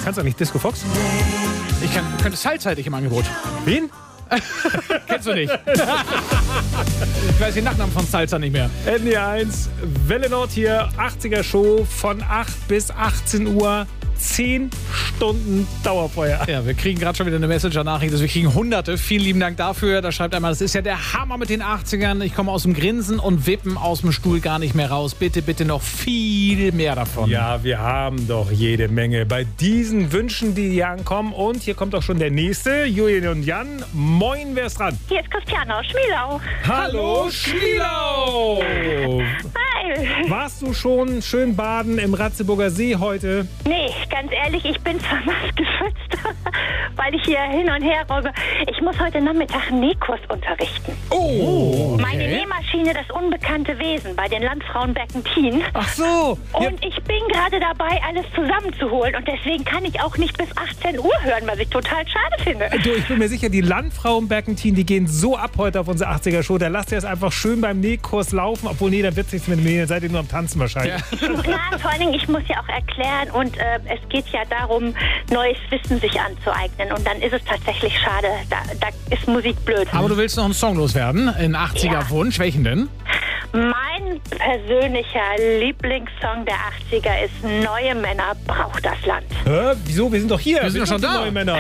Kannst du nicht Disco Fox? Könnte Salsa hätte ich im Angebot. Wen? Kennst du nicht? Ich weiß den Nachnamen von Salsa nicht mehr. NDR1, Welle Nord hier, 80er Show von 8 bis 18 Uhr. 10 Stunden Dauerfeuer. Ja, wir kriegen gerade schon wieder eine Messenger-Nachricht, wir kriegen Hunderte. Vielen lieben Dank dafür. Da schreibt einmal, das ist ja der Hammer mit den 80ern. Ich komme aus dem Grinsen und Wippen aus dem Stuhl gar nicht mehr raus. Bitte, bitte noch viel mehr davon. Ja, wir haben doch jede Menge bei diesen Wünschen, die hier ankommen. Und hier kommt auch schon der nächste, Julian und Jan. Moin, wer ist dran? Hier ist Christiane aus Schmielau. Hallo, Schmielau! Hi. Warst du schon schön baden im Ratzeburger See heute? Nee, ganz ehrlich, ich bin zwar nass geschützt, weil ich hier hin und her räume. Ich muss heute Nachmittag einen Nähkurs unterrichten. Oh, Meine Nähmaschine, das unbekannte Wesen bei den Landfrauen Berkentin. Ach so. Ja, Und ich bin gerade dabei, alles zusammenzuholen. Und deswegen kann ich auch nicht bis 18 Uhr hören, was ich total schade finde. du, ich bin mir sicher, die Landfrauen Berkentin, die gehen so ab heute auf unsere 80er-Show. Da lasst ihr es einfach schön beim Nähkurs laufen. Obwohl, nee, da wird es nichts mit dem Nähen. Seid ihr nur am Tanzen wahrscheinlich. Klar, vor allen Dingen, ich muss ja auch erklären und es geht ja darum, neues Wissen sich anzueignen. Und dann ist es tatsächlich schade. Da ist Musik blöd. Aber du willst noch einen Song loswerden? Ein 80er-Wunsch. Welchen denn? Mein persönlicher Lieblingssong der 80er ist Neue Männer braucht das Land. Hä? Wieso? Wir sind doch hier. Wir sind doch schon da. Neue Männer.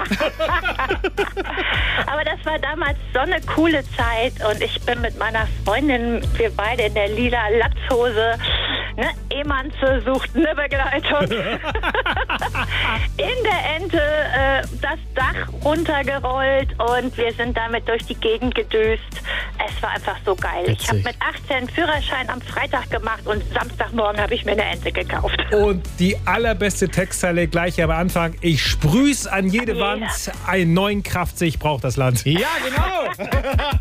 Aber das war damals so eine coole Zeit und ich bin mit meiner Freundin, wir beide in der lila Latzhose, ne, Ehemanze sucht eine Begleitung. In der Ente das Dach runtergerollt und wir sind damit durch die Gegend gedüst. Es war einfach so geil. Witzig. Ich habe mit 18 Führerschein am Freitag gemacht und Samstagmorgen habe ich mir eine Ente gekauft. Und die allerbeste Textzeile gleich am Anfang. Ich sprüh's an jede An jeder. Wand. Einen neuen Kraftsig braucht das Land. Ja, genau.